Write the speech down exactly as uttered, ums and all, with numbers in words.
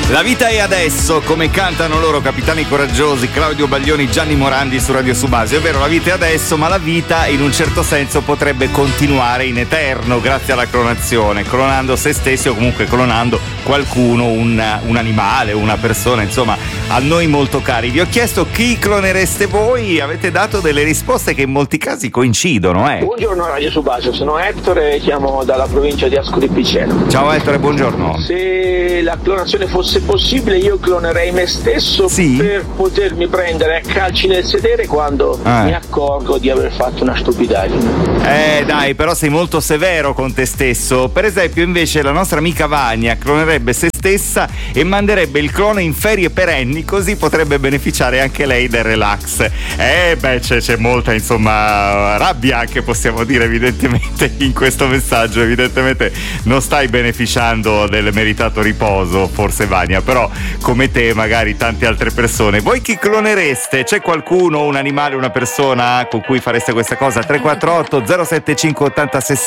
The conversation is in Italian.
La vita è adesso, come cantano loro Capitani Coraggiosi, Claudio Baglioni, Gianni Morandi su Radio Subasio. È vero, la vita è adesso, ma la vita in un certo senso potrebbe continuare in eterno grazie alla clonazione, clonando se stessi o comunque clonando qualcuno, un, un animale, una persona, insomma, a noi molto cari. Vi ho chiesto chi clonereste voi, avete dato delle risposte che in molti casi coincidono. Eh. Buongiorno Radio Subasio, sono Ettore e chiamo dalla provincia di Ascoli Piceno. Ciao Ettore, buongiorno. Se la clonazione fosse possibile, io clonerei me stesso, sì, per potermi prendere a calci nel sedere quando eh. mi accorgo di aver fatto una stupidaggine. Eh dai, però sei molto severo con te stesso. Per esempio, invece, la nostra amica Vania clonerebbe se stessa e manderebbe il clone in ferie perenni, così potrebbe beneficiare anche lei del relax. Eh beh, c'è, c'è molta, insomma, rabbia anche, possiamo dire, evidentemente in questo messaggio. Evidentemente non stai beneficiando del meritato riposo, forse Vania, però come te magari tante altre persone. Voi chi clonereste? C'è qualcuno, un animale, una persona con cui fareste questa cosa? tre quattro otto zero sette cinque otto zero sessanta